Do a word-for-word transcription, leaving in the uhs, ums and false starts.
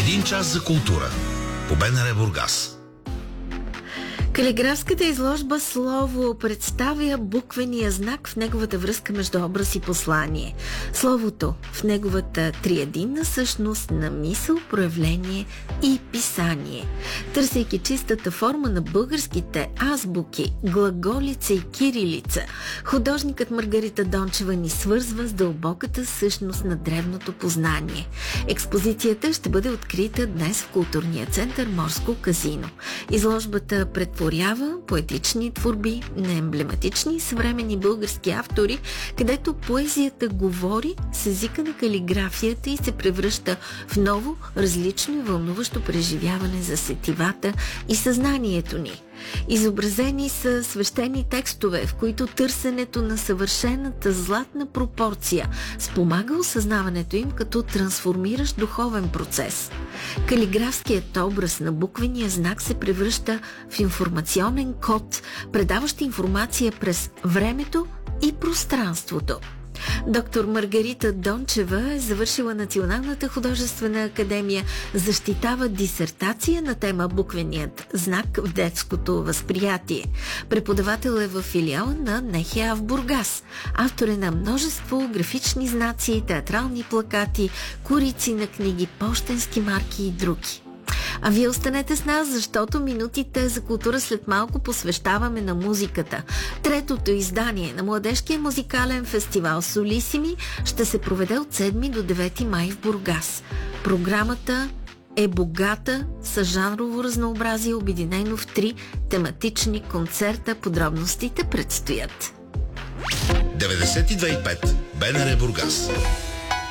Един час за култура по БНР Бургас. Калиграфската изложба Слово представя буквения знак в неговата връзка между образ и послание. Словото в неговата триединна същност на мисъл, проявление и писание. Търсейки чистата форма на българските азбуки, глаголица и кирилица, художникът Маргарита Дончева ни свързва с дълбоката същност на древното познание. Експозицията ще бъде открита днес в културния център Морско казино. Изложбата претворява поетични творби на емблематични съвременни български автори, където поезията говори с езика на калиграфията и се превръща в ново, различно и вълнуващо преживяване за сетивата и съзнанието ни. Изобразени са свещени текстове, в които търсенето на съвършената златна пропорция спомага осъзнаването им като трансформиращ духовен процес. Калиграфският образ на буквения знак се превръща в информационен код, предаващ информация през времето и пространството. Доктор Маргарита Дончева е завършила Националната художествена академия, защитава дисертация на тема буквеният знак в детското възприятие. Преподавател е в филиала на НЕХИА в Бургас. Автор е на множество графични знаци, театрални плакати, корици на книги, пощенски марки и други. А вие останете с нас, защото минутите за култура след малко посвещаваме на музиката. Третото издание на Младежкия музикален фестивал Солисими ще се проведе от седми до девети май в Бургас. Програмата е богата с жанрово разнообразие, обединено в три тематични концерта. Подробностите предстоят. деветдесет и две и пет БНР Бургас.